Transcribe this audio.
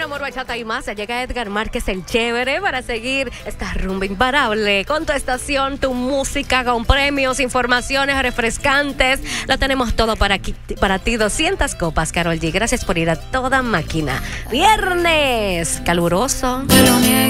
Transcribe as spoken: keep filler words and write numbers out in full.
Bueno, amor, bachata y más. Llega Edgar Márquez, el chévere, para seguir esta rumba imparable con tu estación, tu música, con premios, informaciones refrescantes. Lo tenemos todo para, aquí, para ti. doscientas copas, Karol G. Gracias por ir a toda máquina. Viernes caluroso.